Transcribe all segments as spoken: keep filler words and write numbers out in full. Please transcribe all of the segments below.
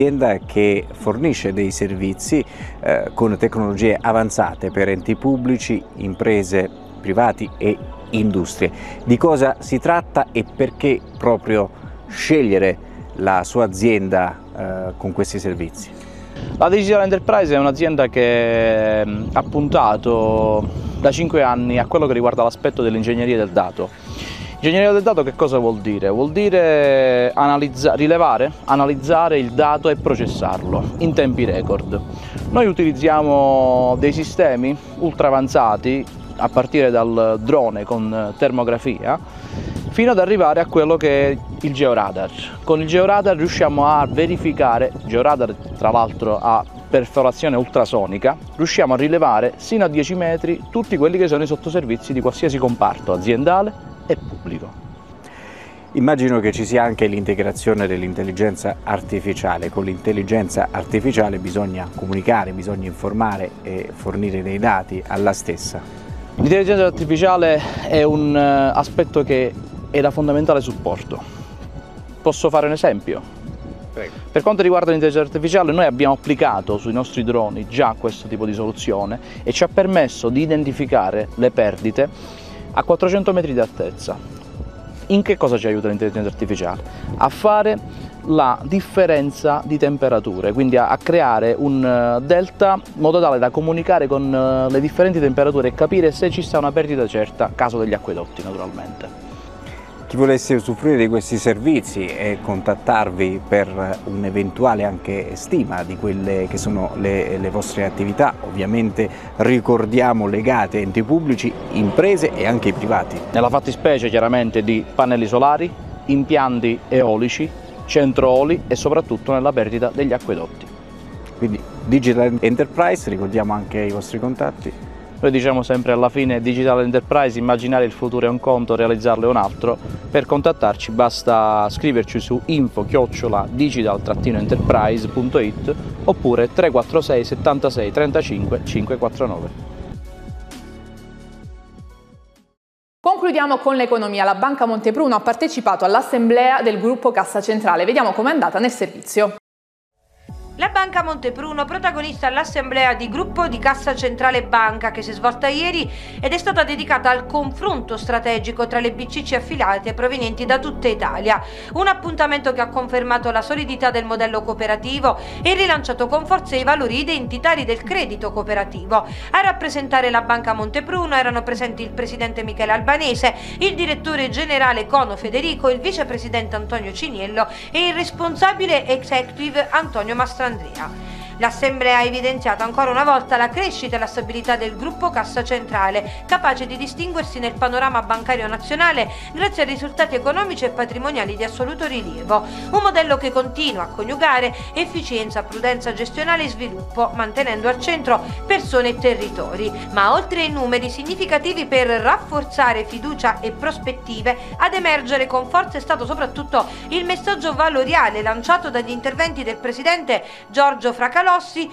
Azienda che fornisce dei servizi eh, con tecnologie avanzate per enti pubblici, imprese, privati e industrie. Di cosa si tratta e perché proprio scegliere la sua azienda eh, con questi servizi? La Digital Enterprise è un'azienda che ha puntato da cinque anni a quello che riguarda l'aspetto dell'ingegneria del dato. Ingegneria del dato che cosa vuol dire? Vuol dire analizza, rilevare, analizzare il dato e processarlo in tempi record. Noi utilizziamo dei sistemi ultra avanzati a partire dal drone con termografia fino ad arrivare a quello che è il georadar. Con il georadar riusciamo a verificare, georadar tra l'altro a perforazione ultrasonica, riusciamo a rilevare sino a dieci metri tutti quelli che sono i sottoservizi di qualsiasi comparto aziendale e pubblico. Immagino che ci sia anche l'integrazione dell'intelligenza artificiale. Con l'intelligenza artificiale bisogna comunicare, bisogna informare e fornire dei dati alla stessa. L'intelligenza artificiale è un aspetto che è da fondamentale supporto. Posso fare un esempio? Prego. Per quanto riguarda l'intelligenza artificiale, noi abbiamo applicato sui nostri droni già questo tipo di soluzione e ci ha permesso di identificare le perdite a quattrocento metri di altezza. In che cosa ci aiuta l'intelligenza artificiale? A fare la differenza di temperature, quindi a, a creare un delta in modo tale da comunicare con le differenti temperature e capire se ci sta una perdita certa, caso degli acquedotti naturalmente. Chi volesse usufruire di questi servizi e contattarvi per un'eventuale anche stima di quelle che sono le, le vostre attività, ovviamente ricordiamo legate a enti pubblici, imprese e anche i privati. Nella fattispecie chiaramente di pannelli solari, impianti eolici, centro-oli e soprattutto nella perdita degli acquedotti. Quindi Digital Enterprise, ricordiamo anche i vostri contatti. Noi diciamo sempre alla fine Digital Enterprise, immaginare il futuro è un conto, realizzarlo è un altro. Per contattarci basta scriverci su info chiocciola digital enterprise punto it oppure tre quattro sei settantasei trentacinque cinquecentoquarantanove. Concludiamo con l'economia. La Banca Montepruno ha partecipato all'assemblea del gruppo Cassa Centrale. Vediamo com'è andata nel servizio. La Banca Montepruno, protagonista all'assemblea di gruppo di Cassa Centrale Banca che si è svolta ieri ed è stata dedicata al confronto strategico tra le B C C affiliate provenienti da tutta Italia. Un appuntamento che ha confermato la solidità del modello cooperativo e rilanciato con forza i valori identitari del credito cooperativo. A rappresentare la Banca Montepruno erano presenti il presidente Michele Albanese, il direttore generale Cono Federico, il vicepresidente Antonio Ciniello e il responsabile executive Antonio Mastrandrea. L'assemblea ha evidenziato ancora una volta la crescita e la stabilità del gruppo Cassa Centrale, capace di distinguersi nel panorama bancario nazionale grazie a risultati economici e patrimoniali di assoluto rilievo. Un modello che continua a coniugare efficienza, prudenza gestionale e sviluppo, mantenendo al centro persone e territori. Ma oltre ai numeri significativi per rafforzare fiducia e prospettive, ad emergere con forza è stato soprattutto il messaggio valoriale lanciato dagli interventi del presidente Giorgio Fracalossi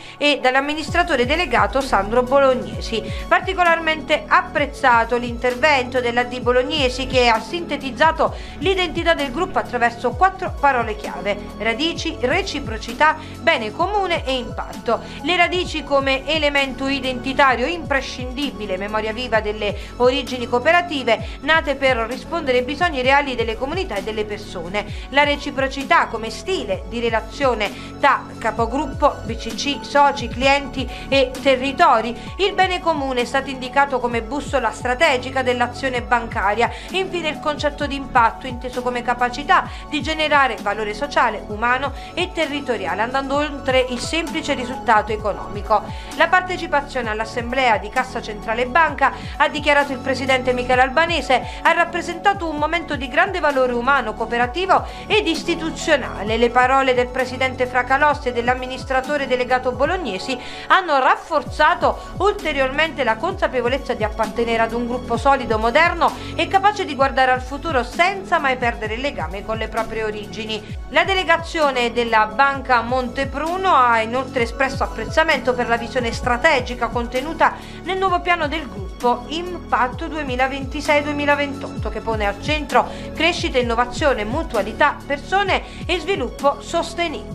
e dall'amministratore delegato Sandro Bolognesi. Particolarmente apprezzato l'intervento dell'A D Bolognesi, che ha sintetizzato l'identità del gruppo attraverso quattro parole chiave: radici, reciprocità, bene comune e impatto. Le radici come elemento identitario imprescindibile, memoria viva delle origini cooperative nate per rispondere ai bisogni reali delle comunità e delle persone. La reciprocità come stile di relazione tra capogruppo, B C C, soci, clienti e territori. Il bene comune è stato indicato come bussola strategica dell'azione bancaria. Infine il concetto di impatto, inteso come capacità di generare valore sociale, umano e territoriale, andando oltre il semplice risultato economico. La partecipazione all'assemblea di Cassa Centrale Banca, ha dichiarato il presidente Michele Albanese, ha rappresentato un momento di grande valore umano, cooperativo ed istituzionale. Le parole del presidente Fracalossi e dell'amministratore delegato Bolognesi hanno rafforzato ulteriormente la consapevolezza di appartenere ad un gruppo solido, moderno e capace di guardare al futuro senza mai perdere il legame con le proprie origini. La delegazione della Banca Montepruno ha inoltre espresso apprezzamento per la visione strategica contenuta nel nuovo piano del gruppo Impatto duemilaventisei duemilaventotto, che pone al centro crescita, innovazione, mutualità, persone e sviluppo sostenibile.